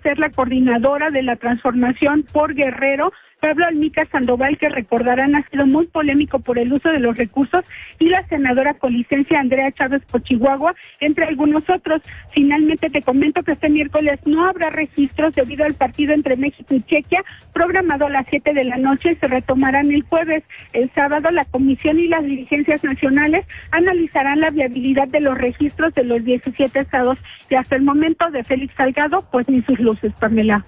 ser la coordinadora de la transformación por Guerrero, Pablo Almica Sandoval, que recordarán ha sido muy polémico por el uso de los recursos, y la senadora con licencia Andrea Chávez Cochihuahua, entre algunos otros. Finalmente te comento que este miércoles no habrá registros debido al partido entre México y Chequia, programado a las 7 de la noche, y se retomarán el jueves. El sábado la comisión y las dirigencias nacionales analizarán la viabilidad de los registros de los 17 estados, y hasta el momento de Félix Salgado, pues ni sus luces, Pamela.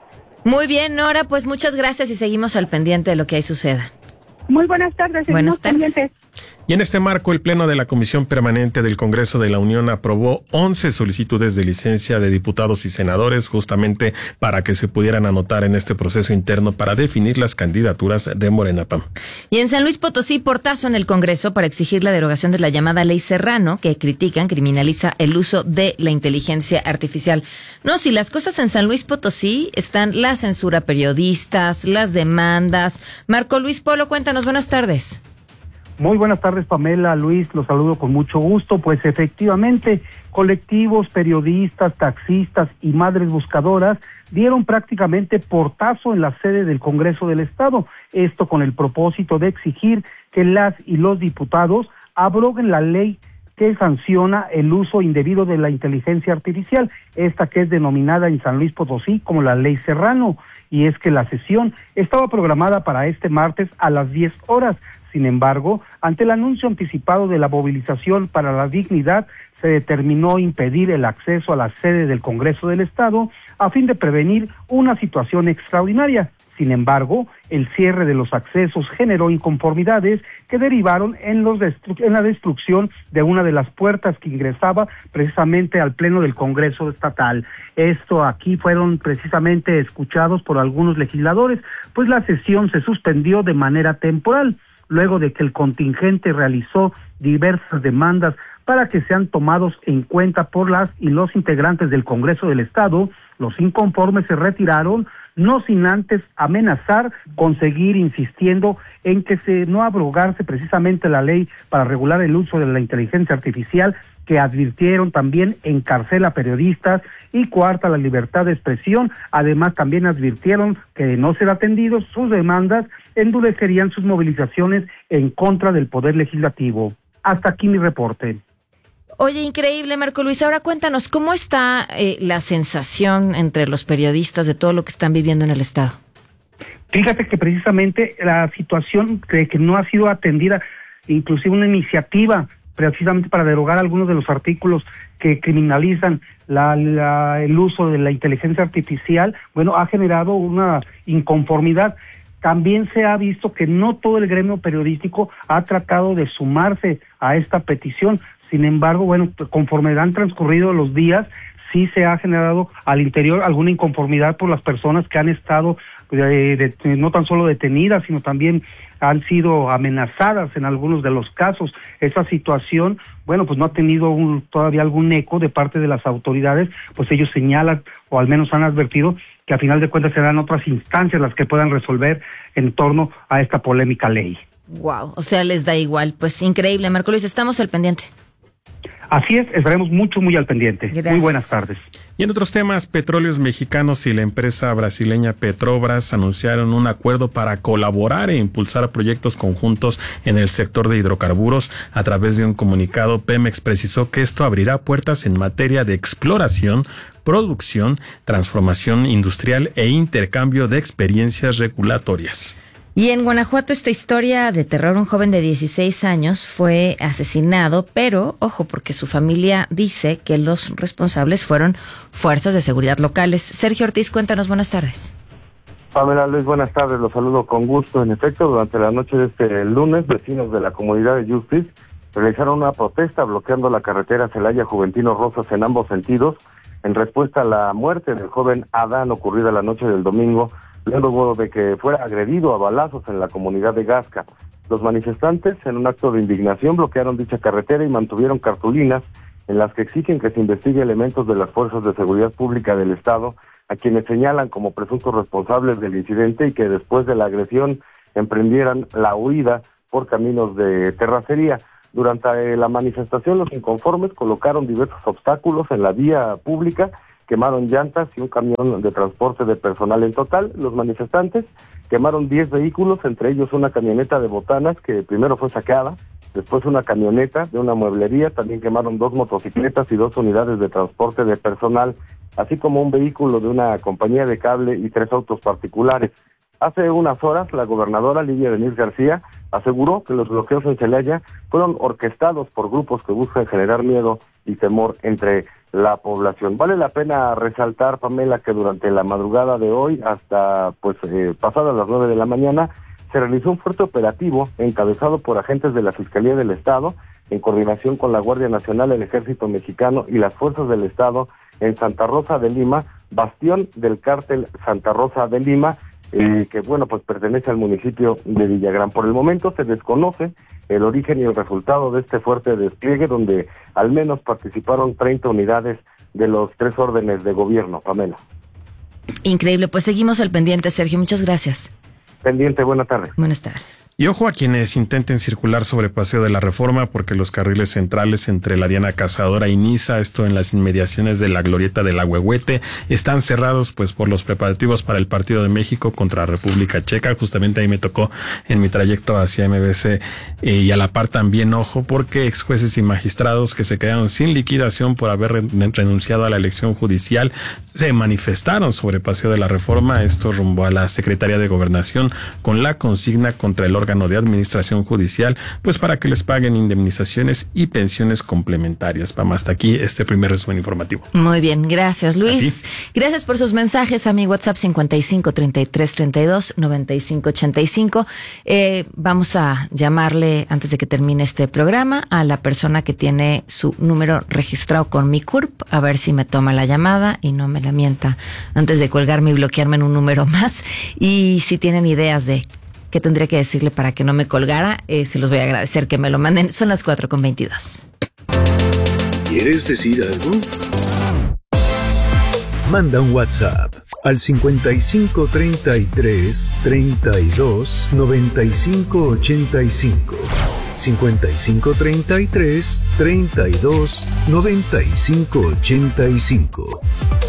Muy bien, Nora, pues muchas gracias y seguimos al pendiente de lo que ahí suceda. Muy buenas tardes, seguimos pendientes. Y en este marco, el Pleno de la Comisión Permanente del Congreso de la Unión aprobó 11 solicitudes de licencia de diputados y senadores, justamente para que se pudieran anotar en este proceso interno para definir las candidaturas de Morena, Pam. Y en San Luis Potosí, portazo en el Congreso para exigir la derogación de la llamada Ley Serrano, que criminaliza el uso de la inteligencia artificial. No, si las cosas en San Luis Potosí están la censura a periodistas, las demandas. Marco Luis Polo, cuéntanos, buenas tardes. Muy buenas tardes, Pamela, Luis, los saludo con mucho gusto. Pues efectivamente, colectivos, periodistas, taxistas y madres buscadoras dieron prácticamente portazo en la sede del Congreso del Estado, esto con el propósito de exigir que las y los diputados abroguen la ley que sanciona el uso indebido de la inteligencia artificial, esta que es denominada en San Luis Potosí como la Ley Serrano, y es que la sesión estaba programada para este martes a las 10 horas. Sin embargo, ante el anuncio anticipado de la movilización para la dignidad, se determinó impedir el acceso a la sede del Congreso del Estado a fin de prevenir una situación extraordinaria. Sin embargo, el cierre de los accesos generó inconformidades que derivaron en la destrucción de una de las puertas que ingresaba precisamente al Pleno del Congreso Estatal. Esto aquí fueron precisamente escuchados por algunos legisladores, pues la sesión se suspendió de manera temporal, luego de que el contingente realizó diversas demandas para que sean tomados en cuenta por las y los integrantes del Congreso del Estado. Los inconformes se retiraron, no sin antes amenazar con seguir insistiendo en que no abrogarse precisamente la ley para regular el uso de la inteligencia artificial, que advirtieron también encarcela a periodistas y coarta la libertad de expresión. Además, también advirtieron que de no ser atendidos sus demandas, endurecerían sus movilizaciones en contra del Poder Legislativo. Hasta aquí mi reporte. Oye, increíble, Marco Luis. Ahora cuéntanos, ¿cómo está la sensación entre los periodistas de todo lo que están viviendo en el Estado? Fíjate que precisamente la situación que no ha sido atendida, inclusive una iniciativa precisamente para derogar algunos de los artículos que criminalizan el uso de la inteligencia artificial, bueno, ha generado una inconformidad. También se ha visto que no todo el gremio periodístico ha tratado de sumarse a esta petición. Sin embargo, bueno, conforme han transcurrido los días, sí se ha generado al interior alguna inconformidad por las personas que han estado no tan solo detenidas, sino también han sido amenazadas en algunos de los casos. Esa situación, bueno, pues no ha tenido todavía algún eco de parte de las autoridades, pues ellos señalan, o al menos han advertido, que a final de cuentas serán otras instancias las que puedan resolver en torno a esta polémica ley. Wow, o sea, les da igual. Pues increíble, Marco Luis, estamos al pendiente. Así es, estaremos muy al pendiente. Gracias. Muy buenas tardes. Y en otros temas, Petróleos Mexicanos y la empresa brasileña Petrobras anunciaron un acuerdo para colaborar e impulsar proyectos conjuntos en el sector de hidrocarburos. A través de un comunicado, Pemex precisó que esto abrirá puertas en materia de exploración, producción, transformación industrial e intercambio de experiencias regulatorias. Y en Guanajuato, esta historia de terror, un joven de 16 años fue asesinado, pero, ojo, porque su familia dice que los responsables fueron fuerzas de seguridad locales. Sergio Ortiz, cuéntanos, buenas tardes. Pamela, Luis, buenas tardes, los saludo con gusto. En efecto, durante la noche de este lunes, vecinos de la comunidad de Justice realizaron una protesta bloqueando la carretera Celaya-Juventino Rosas en ambos sentidos, en respuesta a la muerte del joven Adán ocurrida la noche del domingo, luego de que fuera agredido a balazos en la comunidad de Gasca. Los manifestantes, en un acto de indignación, bloquearon dicha carretera y mantuvieron cartulinas en las que exigen que se investigue elementos de las fuerzas de seguridad pública del Estado, a quienes señalan como presuntos responsables del incidente y que después de la agresión emprendieran la huida por caminos de terracería. Durante la manifestación, los inconformes colocaron diversos obstáculos en la vía pública quemaron llantas y un camión de transporte de personal. En total, los manifestantes quemaron 10 vehículos, entre ellos una camioneta de botanas que primero fue saqueada, después una camioneta de una mueblería, también quemaron 2 motocicletas y 2 unidades de transporte de personal, así como un vehículo de una compañía de cable y 3 autos particulares. Hace unas horas, la gobernadora Lidia Denise García aseguró que los bloqueos en Celaya fueron orquestados por grupos que buscan generar miedo y temor entre la población. Vale la pena resaltar, Pamela, que durante la madrugada de hoy hasta pasadas las 9 de la mañana se realizó un fuerte operativo encabezado por agentes de la Fiscalía del Estado en coordinación con la Guardia Nacional, el Ejército Mexicano y las fuerzas del Estado en Santa Rosa de Lima, bastión del cártel Santa Rosa de Lima, que pertenece al municipio de Villagrán. Por el momento se desconoce el origen y el resultado de este fuerte despliegue, donde al menos participaron 30 unidades de los 3 órdenes de gobierno, Pamela. Increíble, pues seguimos al pendiente, Sergio, muchas gracias. Pendiente, buenas tardes. Buenas tardes. Y ojo a quienes intenten circular sobre Paseo de la Reforma, porque los carriles centrales entre la Diana Cazadora y Niza, esto en las inmediaciones de la glorieta del Ahuehuete, están cerrados pues por los preparativos para el partido de México contra República Checa. Justamente ahí me tocó en mi trayecto hacia MBC y a la par también, ojo, porque ex jueces y magistrados que se quedaron sin liquidación por haber renunciado a la elección judicial se manifestaron sobre Paseo de la Reforma, esto rumbo a la Secretaría de Gobernación con la consigna contra el órgano de administración judicial, pues para que les paguen indemnizaciones y pensiones complementarias. Vamos, hasta aquí este primer resumen informativo. Muy bien, gracias Luis. Gracias por sus mensajes a mi WhatsApp 55 33 32 95 85. Vamos a llamarle antes de que termine este programa a la persona que tiene su número registrado con mi CURP, a ver si me toma la llamada y no me la mienta antes de colgarme y bloquearme en un número más. Y si tienen ideas de qué tendría que decirle para que no me colgara, se los voy a agradecer que me lo manden. Son las 4:22. ¿Quieres decir algo? Manda un WhatsApp al 55 33 32 95 85. 55 33 32 95 85.